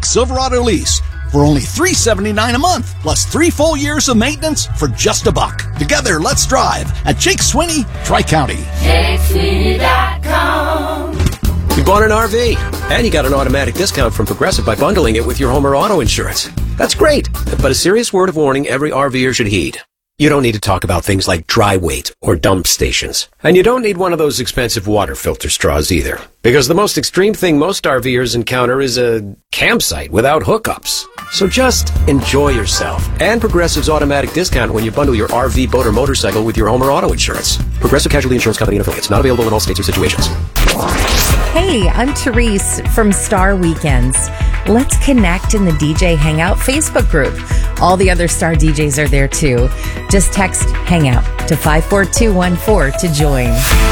Silverado lease for only $379 a month, plus 3 full years of maintenance for just $1. Together, let's drive at Jake Swinney, Tri-County. JakeSwinney.com. You bought an RV, and you got an automatic discount from Progressive by bundling it with your home or auto insurance. That's great, but a serious word of warning every RVer should heed. You don't need to talk about things like dry weight or dump stations. And you don't need one of those expensive water filter straws either. Because the most extreme thing most RVers encounter is a campsite without hookups. So just enjoy yourself and Progressive's automatic discount when you bundle your RV, boat, or motorcycle with your home or auto insurance. Progressive Casualty Insurance Company and affiliates. Not available in all states or situations. Hey, I'm Therese from Star Weekends. Let's connect in the DJ Hangout Facebook group. All the other Star DJs are there too. Just text Hangout to 54214 to join.